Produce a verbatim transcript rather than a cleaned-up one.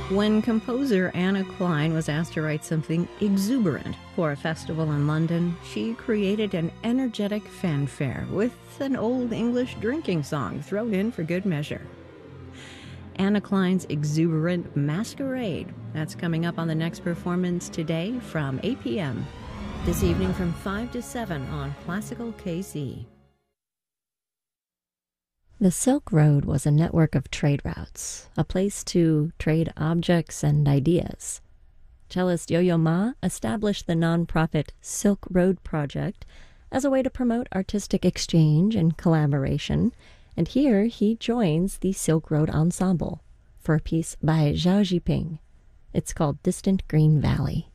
When composer Anna Klein was asked to write something exuberant for a festival in London, she created an energetic fanfare with an old English drinking song thrown in for good measure. Anna Klein's exuberant Masquerade. That's coming up on the next performance today from eight p.m. This evening from five to seven on Classical K Z. The Silk Road was a network of trade routes, a place to trade objects and ideas. Cellist Yo-Yo Ma established the nonprofit Silk Road Project as a way to promote artistic exchange and collaboration, and here he joins the Silk Road Ensemble for a piece by Zhao Jiping. It's called Distant Green Valley.